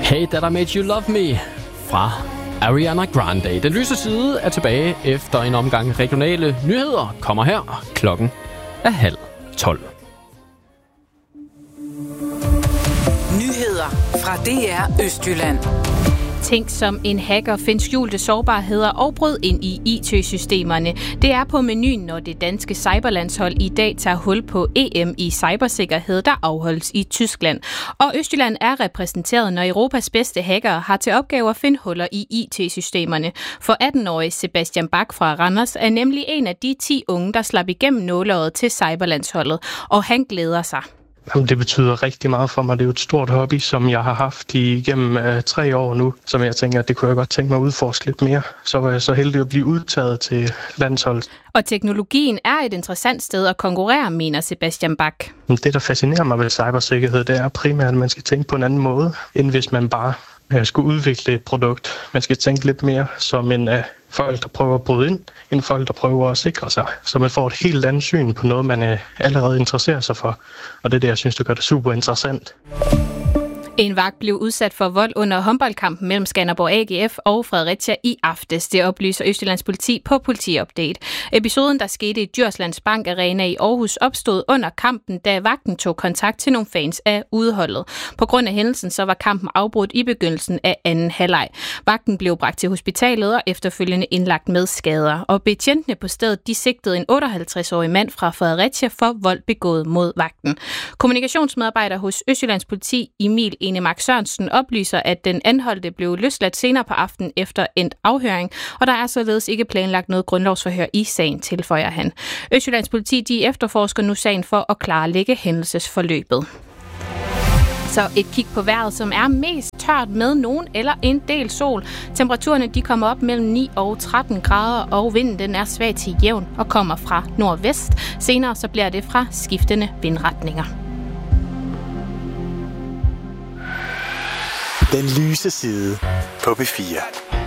Hey That I Made You Love Me fra Ariana Grande. Den lyse side er tilbage efter en omgang regionale nyheder. Kommer her. Klokken er 11:30. Nyheder fra DR Østjylland. Ting som en hacker finder skjulte sårbarheder og brød ind i IT-systemerne. Det er på menuen, når det danske cyberlandshold i dag tager hul på EM i cybersikkerhed, der afholdes i Tyskland. Og Østjylland er repræsenteret, når Europas bedste hackere har til opgave at finde huller i IT-systemerne. For 18-årige Sebastian Bach fra Randers er nemlig en af de 10 unge, der slap igennem nåleøjet til cyberlandsholdet, og han glæder sig. Jamen, det betyder rigtig meget for mig. Det er jo et stort hobby, som jeg har haft igennem 3 år nu, som jeg tænker, at det kunne jeg godt tænke mig at udforske lidt mere. Så var jeg så heldig at blive udtaget til landsholdet. Og teknologien er et interessant sted at konkurrere, mener Sebastian Bach. Det, der fascinerer mig ved cybersikkerhed, det er primært, at man skal tænke på en anden måde, end hvis man bare skulle udvikle et produkt. Man skal tænke lidt mere som en folk, der prøver at bryde ind, end folk, der prøver at sikre sig. Så man får et helt andet syn på noget, man allerede interesserer sig for. Og det er det, jeg synes, det gør det super interessant. En vagt blev udsat for vold under håndboldkampen mellem Skanderborg AGF og Fredericia i aftes. Det oplyser Østjyllands politi på Politiupdate. Episoden, der skete i Djurslands Bank Arena i Aarhus, opstod under kampen, da vagten tog kontakt til nogle fans af udeholdet. På grund af hændelsen så var kampen afbrudt i begyndelsen af anden halvleg. Vagten blev bragt til hospitalet og efterfølgende indlagt med skader. Og betjentene på stedet, de sigtede en 58-årig mand fra Fredericia for vold begået mod vagten. Kommunikationsmedarbejder hos Østjyllands politi, Emil Enemark Sørensen, oplyser, at den anholdte blev løsladt senere på aftenen efter endt afhøring, og der er således ikke planlagt noget grundlovsforhør i sagen, tilføjer han. Østjyllands politi, de efterforsker nu sagen for at klarlægge hændelsesforløbet. Så et kig på vejret, som er mest tørt med nogen eller en del sol. Temperaturerne, de kommer op mellem 9 og 13 grader, og vinden, den er svag til jævn og kommer fra nordvest. Senere så bliver det fra skiftende vindretninger. Den lyse side på B4.